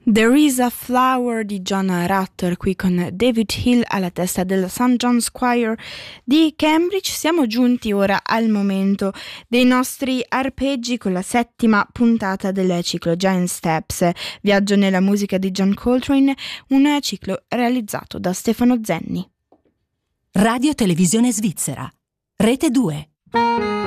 There is a Flower di John Rutter qui con David Hill alla testa del St. John's Choir di Cambridge. Siamo giunti ora al momento dei nostri arpeggi con la 7ª puntata del ciclo Giant Steps, viaggio nella musica di John Coltrane, un ciclo realizzato da Stefano Zenni. Radio Televisione Svizzera, Rete 2.